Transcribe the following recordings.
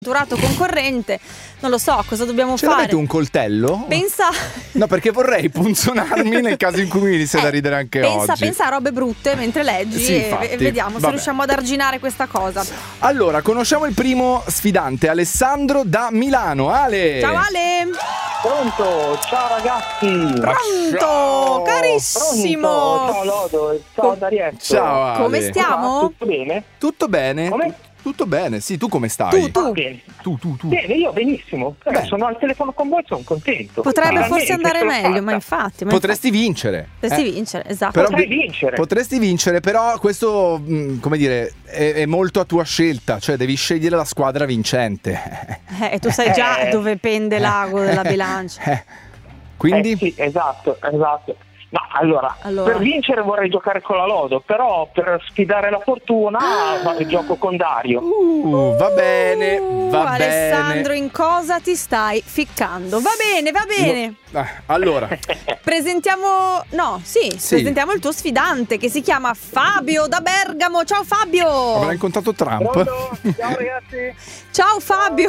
Turato concorrente, non lo so cosa dobbiamo fare. Avete un coltello? Pensa. No, perché vorrei punzonarmi nel caso in cui mi inizia da ridere anche oggi. Pensa a robe brutte mentre leggi e vediamo se riusciamo ad arginare questa cosa. Allora, conosciamo il primo sfidante, Alessandro da Milano. Ale! Ciao Ale! Pronto? Ciao ragazzi! Pronto? Ciao. Carissimo! Pronto. Ciao Lodo, ciao Darietto. Ciao Ale. Come stiamo? Tutto bene? Tutto bene? Come? Tutto bene, sì, tu come stai? Tu. Bene. Tu. Bene, io benissimo. Sono al telefono con voi, sono contento. Potrebbe forse Finalmente andare ce l'ho meglio, fatta. ma infatti. Potresti vincere. Potresti vincere, esatto. Però Potrei vincere. Potresti vincere, però questo, come dire, è molto a tua scelta, cioè devi scegliere la squadra vincente. E tu sai già dove pende l'ago della bilancia. Quindi? Sì, esatto. No, allora, per vincere vorrei giocare con la Lodo, però per sfidare la fortuna gioco con Dario. Va bene, va Alessandro, bene. in cosa ti stai ficcando? Va bene. Allora, Presentiamo il tuo sfidante che si chiama Fabio da Bergamo. Ciao Fabio. avrà incontrato Trump. Pronto? Ciao ragazzi. Ciao Fabio.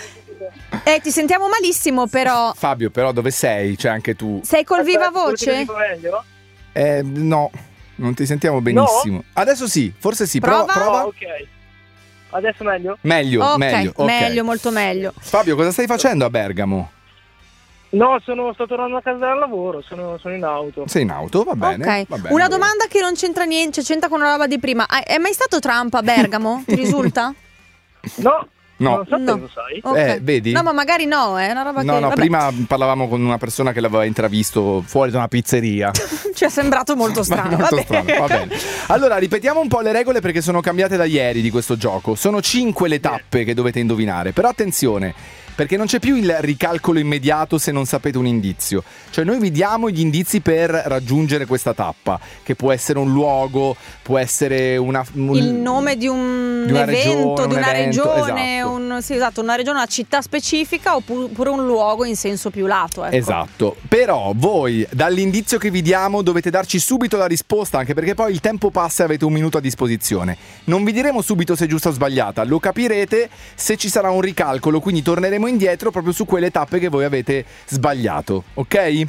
Ti sentiamo malissimo però. Fabio, però dove sei? C'è anche tu. Sei col viva voce? Meglio? No, non ti sentiamo benissimo. No? Adesso sì, forse sì. Prova? Prova. Ok. Adesso meglio? Meglio, Ok, meglio. Ok. meglio, molto meglio. Fabio, cosa stai facendo a Bergamo? No, sto tornando a casa dal lavoro, sono in auto. Sei in auto, va bene. Ok, va bene, una allora. domanda che non c'entra niente, cioè c'entra con la roba di prima. È mai stato Trump a Bergamo? Ti risulta? No. No. Non sapevo, No. sai? Ok. Vedi? No, ma magari no, è una roba che... No, vabbè. prima parlavamo con una persona che l'aveva intravisto fuori da una pizzeria. Ci è sembrato molto strano. Molto vabbè. strano, va bene. Allora, ripetiamo un po' le regole perché sono cambiate da ieri di questo gioco. Sono 5 le tappe che dovete indovinare, però attenzione, perché non c'è più il ricalcolo immediato se non sapete un indizio. Cioè noi vi diamo gli indizi per raggiungere questa tappa, che può essere un luogo, può essere il nome di un di una evento, di una regione, esatto. una regione, una città specifica oppure un luogo in senso più lato. Ecco. Esatto, però voi dall'indizio che vi diamo dovete darci subito la risposta, anche perché poi il tempo passa e avete un minuto a disposizione. Non vi diremo subito se è giusta o sbagliata, lo capirete se ci sarà un ricalcolo, quindi torneremo indietro proprio su quelle tappe che voi avete sbagliato, ok?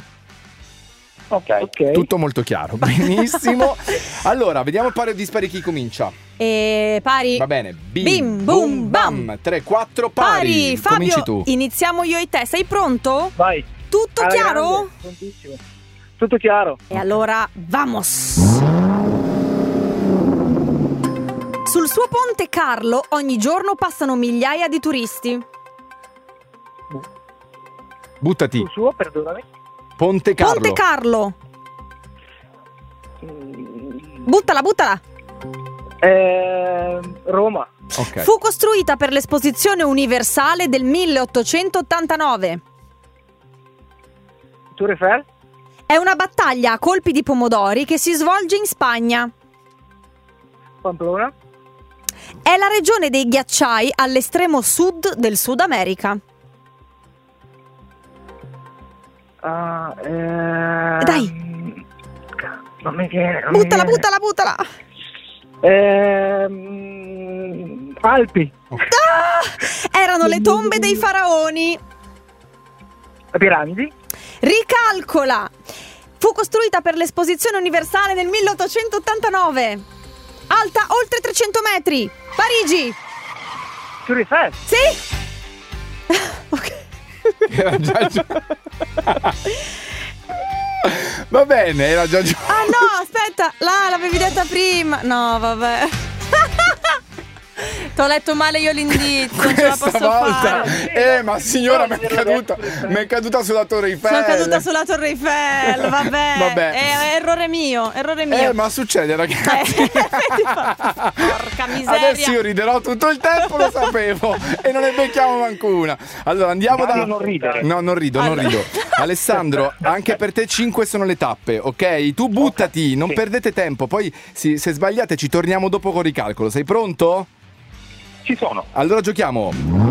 Ok. Tutto molto chiaro, benissimo. Allora, vediamo pari o dispari chi comincia. Pari. Va bene, Bim, boom, bam. 3-4 pari. Fabio, Cominci tu. iniziamo io e te. Sei pronto? Vai. Tutto chiaro? Grande, prontissimo. Tutto chiaro. E allora, vamos! Sul suo Ponte Carlo ogni giorno passano migliaia di turisti. Buttati. Il suo, perdonami. Ponte Carlo. Ponte Carlo. Buttala. Roma. Ok. Fu costruita per l'Esposizione Universale del 1889. Tour Eiffel. È una battaglia a colpi di pomodori che si svolge in Spagna. Pamplona. È la regione dei ghiacciai all'estremo sud del Sud America. Dai. Non mi viene. Buttala. Alpi. Erano le tombe dei faraoni. Piramidi. Ricalcola. Fu costruita per l'Esposizione Universale nel 1889. Alta oltre 300 metri. Parigi. Tour Eiffel. Sì? Ok. Era già. Va bene, era già. Ah no, aspetta, l'avevi detta prima. No, vabbè. T'ho letto male io l'indizio, non ce la posso volta. fare. Ma signora, mi è caduta sulla Torre Eiffel. Sono caduta sulla Torre Eiffel, vabbè. Vabbè. È errore mio. Ma succede, ragazzi. Porca miseria. Adesso io riderò tutto il tempo, lo sapevo. E non ne becchiamo manco una. Allora andiamo da. Non ridere. No, non rido. Alessandro, anche per te 5 sono le tappe, ok? Tu buttati, non perdete tempo. Poi se sbagliate ci torniamo dopo con ricalcolo. Sei pronto? Ci sono. Allora giochiamo.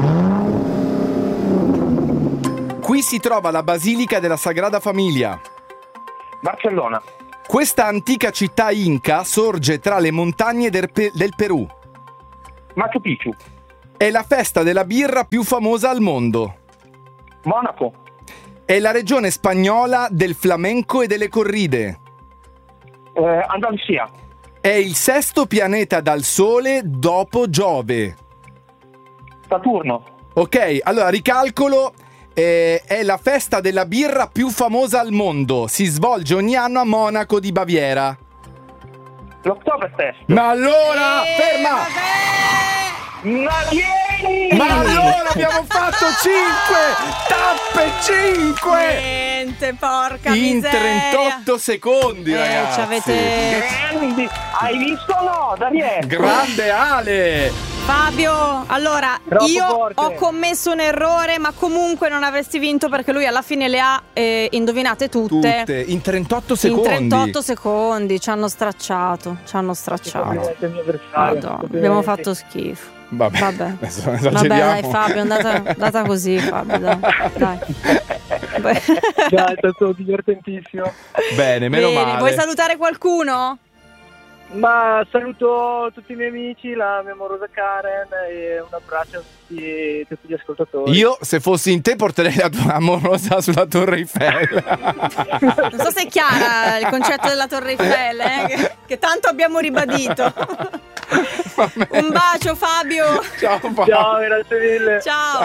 Qui si trova la Basilica della Sagrada Famiglia. Barcellona. Questa antica città inca sorge tra le montagne del Perù. Machu Picchu. È la festa della birra più famosa al mondo. Monaco. È la regione spagnola del flamenco e delle corride. Andalusia. È il sesto pianeta dal Sole dopo Giove. Saturno. Ok, allora ricalcolo. È la festa della birra più famosa al mondo. Si svolge ogni anno a Monaco di Baviera. L'Oktoberfest. Ma allora, ferma! Ma vieni! Ma allora abbiamo fatto 5 tappe, 5! Niente, porca in miseria. 38 secondi, ragazzi. Ci avete... Grandi. Hai visto o no, Daniele? Grande Ale! Fabio, allora, Troppo io forte. ho commesso un errore, ma comunque non avresti vinto perché lui alla fine le ha indovinate tutte. In 38 secondi. In 38 secondi ci hanno stracciato. Il mio avversario. Madonna, abbiamo fatto schifo. Vabbè. Vabbè, Esageriamo. dai Fabio, è andata così Fabio, dai. Dai, è stato divertentissimo. Bene, meno male. Vuoi salutare qualcuno? Ma saluto tutti i miei amici, la mia amorosa Karen, e un abbraccio a tutti gli ascoltatori. Io, se fossi in te, porterei la tua amorosa sulla Torre Eiffel. Non so se è chiara il concetto della Torre Eiffel, che tanto abbiamo ribadito. Un bacio Fabio. Ciao Fabio. Ciao, grazie mille. Ciao.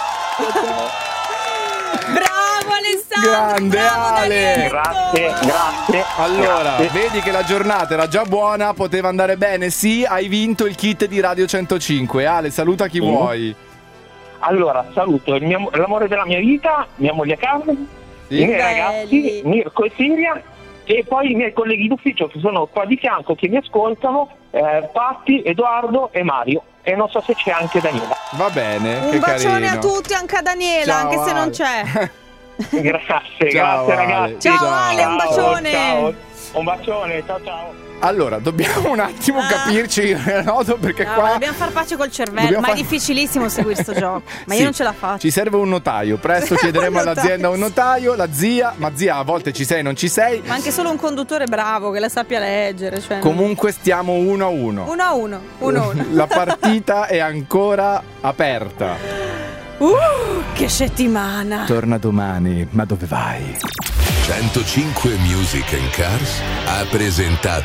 Bravo Alessandro. Grande bravo Ale. Grazie. Allora, Grazie. vedi che la giornata era già buona, poteva andare bene. Sì, hai vinto il kit di Radio 105. Ale, saluta chi vuoi. Allora, saluto l'amore della mia vita, mia moglie Carmen, Sì. i miei ragazzi, Mirko e Siria, e poi i miei colleghi d'ufficio che sono qua di fianco, che mi ascoltano, Patti, Edoardo e Mario. E non so se c'è anche Daniela. Va bene, Un che bacione carino. a tutti, anche a Daniela, Ciao, anche se non Ale. c'è. Grazie, Ciao, grazie Ale. ragazzi. Ciao, Ale, un bacione. Ciao. Un bacione, ciao. Allora, dobbiamo un attimo capirci, Noto, perché No, qua ma dobbiamo far pace col cervello, Dobbiamo ma è far- difficilissimo seguire sto gioco. Ma Sì, io non ce la faccio. Ci serve un notaio. Presto chiederemo Un notaio. all'azienda un notaio. La zia, ma zia, a volte ci sei, non ci sei. Ma anche solo un conduttore bravo che la sappia leggere. Cioè Comunque stiamo 1-1. 1-1. La partita è ancora aperta. Che settimana. Torna domani, ma dove vai? 105 Music and Cars ha presentato